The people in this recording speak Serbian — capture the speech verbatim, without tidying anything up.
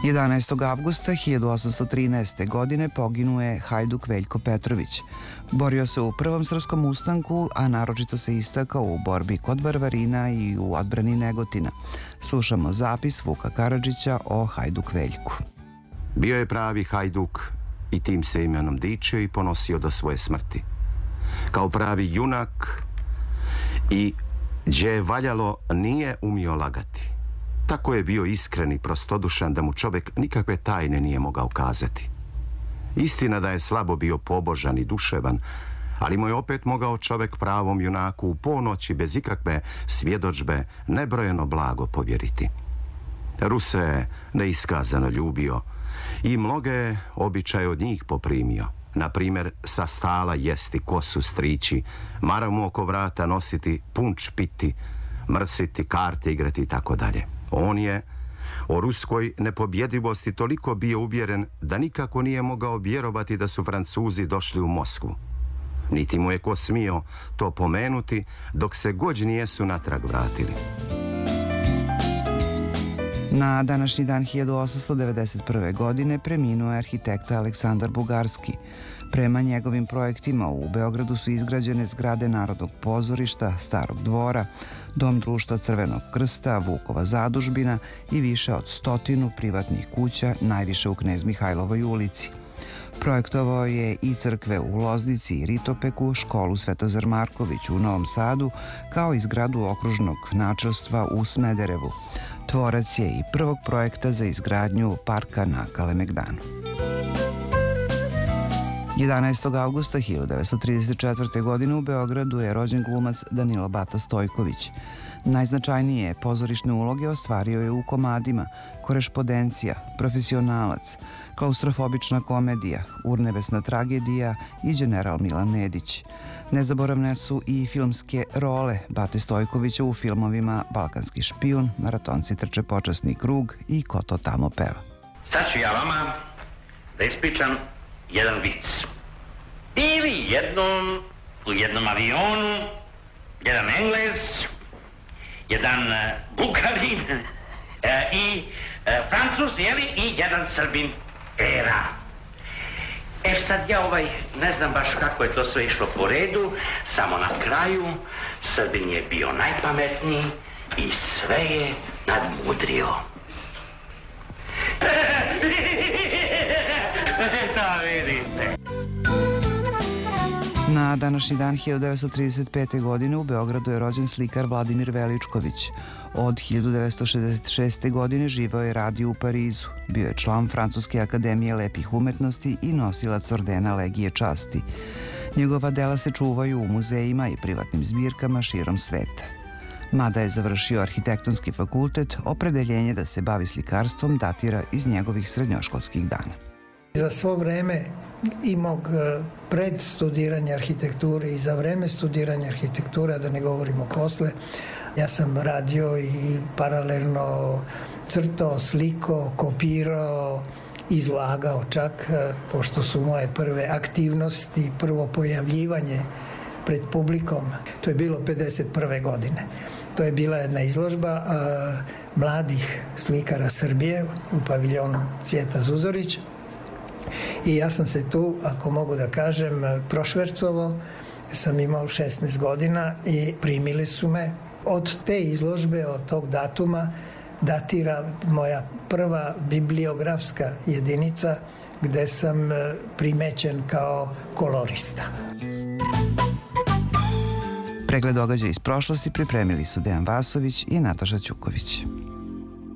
jedanaestog avgusta hiljadu osamsto trinaeste. godine poginuo je hajduk Veljko Petrović. Borio se u Prvom srpskom ustanku, a naročito se istakao u borbi kod Varvarina i u odbrani Negotina. Slušamo zapis Vuka Karadžića o hajduk Veljku. Bio je pravi hajduk i tim se imenom dičio i ponosio do svoje smrti. Kao pravi junak i gdje je valjalo nije umio lagati. Tako je bio iskren i prostodušan da mu čovjek nikakve tajne nije mogao kazati. Istina da je slabo bio pobožan i duševan, ali mu je opet mogao čovjek pravom junaku u ponoći bez ikakve svjedodžbe nebrojeno blago povjeriti. Ruse je neiskazano ljubio i mnoge običaje od njih poprimio. Na primjer, sa stala jesti kosu strići, maramu oko vrata nositi, punč piti, mrsiti, karte igrati i tako dalje. On je o ruskoj nepobjedivosti toliko bio uvjeren da nikako nije mogao vjerovati da su Francuzi došli u Moskvu. Niti mu je ko smio to pomenuti dok se gođ nijesu natrag vratili. Na današnji dan hiljadu osamsto devedeset prve. godine preminuo je arhitekta Aleksandar Bugarski. Prema njegovim projektima u Beogradu su izgrađene zgrade Narodnog pozorišta, Starog dvora, Dom društva Crvenog krsta, Vukova zadužbina i više od stotinu privatnih kuća, najviše u Knez Mihajlovoj ulici. Projektovao je i crkve u Loznici i Ritopeku, školu Svetozar Marković u Novom Sadu, kao i zgradu okružnog načelstva u Smederevu. Tvorac je i prvog projekta za izgradnju parka na Kalemegdanu. jedanaestog avgusta hiljadu devetsto trideset četvrte. godine u Beogradu je rođen glumac Danilo Bata Stojković. Najznačajnije pozorišne uloge ostvario je u komadima Korešpondencija, Profesionalac, Klaustrofobična komedija, Urnebesna tragedija i Đeneral Milan Nedić. Nezaboravne su i filmske role Bate Stojkovića u filmovima Balkanski špijun, Maratonci trče počasni krug i Ko to tamo peva. Sad ću ja vama da ispričam jedan vic. Bili jednom u jednom avionu jedan Englez, jedan Bugarin e, i e, Francuz, jeli, i jedan Srbin, Era. E sad ja ovaj, ne znam baš kako je to sve išlo po redu, samo na kraju Srbin je bio najpametniji i sve je nadmudrio. Da vidite. Na današnji dan hiljadu devetsto trideset pete. godine u Beogradu je rođen slikar Vladimir Veličković. Od hiljadu devetsto šezdeset šeste. godine živeo je radio u Parizu. Bio je član Francuske akademije lepih umetnosti i nosilac ordena Legije časti. Njegova dela se čuvaju u muzejima i privatnim zbirkama širom sveta. Mada je završio arhitektonski fakultet, opredeljenje da se bavi slikarstvom datira iz njegovih srednjoškolskih dana. Za svo vreme i mog predstudiranja arhitekture i za vreme studiranja arhitekture, da ne govorimo posle, ja sam radio i paralelno crtao, slikao, kopirao, izlagao čak, pošto su moje prve aktivnosti, prvo pojavljivanje pred publikom. To je bilo pedeset prve. godine. To je bila jedna izložba a, mladih slikara Srbije u paviljonu Cvijeta Zuzorić. I ja sam se tu, ako mogu da kažem, prošvercovao. Sam imao šesnaest godina i primili su me. Od te izložbe, od tog datuma, datira moja prva bibliografska jedinica gde sam primećen kao kolorista. Pregled događaja iz prošlosti pripremili su Dejan Vasović i Nataša Ćuković.